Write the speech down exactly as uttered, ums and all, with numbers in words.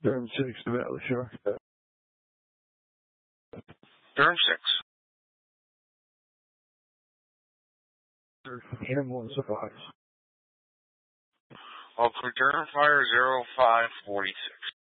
Durham six to Valley Shore. Durham six. Animal supplies. All clear. Durham Fire zero five forty-six.